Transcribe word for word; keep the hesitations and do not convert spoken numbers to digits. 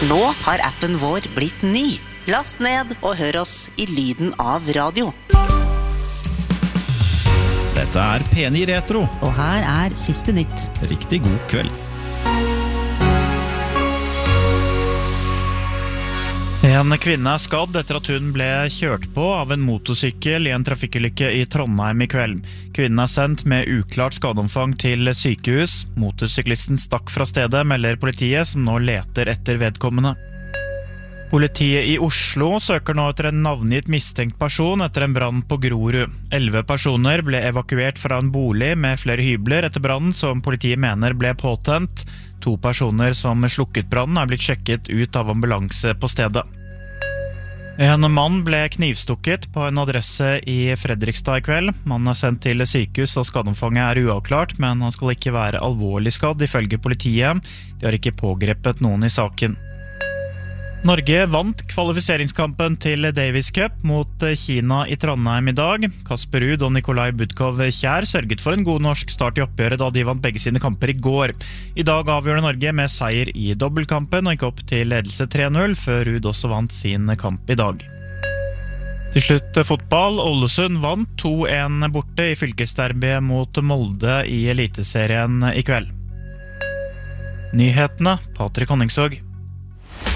Nå har appen vår blitt ny. Last ned og hør oss i lyden av radio. Dette er P ni Retro. Og her er siste nytt. Riktig god kveld. En kvinne er skadd etter at hun ble kjørt på av en motorsykkel i en trafikkulykke i Trondheim i kveld. Kvinnen er sendt med uklart skadeomfang til sykehus. Motorsyklisten stakk fra stedet, melder politiet, som nå leter etter vedkommende. Politiet i Oslo søker nå etter en navngitt mistenkt person etter en brann på Grorud. Elleve personer ble evakuert fra en bolig med flere hybler etter brannen som politiet mener ble påtent. To personer som slukket brannen er blitt sjekket ut av ambulanse på stedet. En mann ble knivstukket på en adresse i Fredrikstad i kveld. Mannen er sendt til sykehus og skadeomfanget er uavklart, men han skal ikke være alvorlig skadd ifølge politiet. De har ikke pågrepet noen i saken. Norge vant kvalifiseringskampen til Davis Cup mot Kina i Trondheim i dag. Kasper Ruud og Nikolai Budkov Kjær sørget for en god norsk start i oppgjøret da de vant begge sine kamper i går. I dag avgjorde Norge med seier i dobbeltkampen og gikk opp til ledelse tre null, før Ruud også vant sin kamp i dag. Til slutt fotball. Ålesund vant to en borte i fylkesderbyet mot Molde i Eliteserien i kveld. Nyhetene, Patrik Honningsvåg.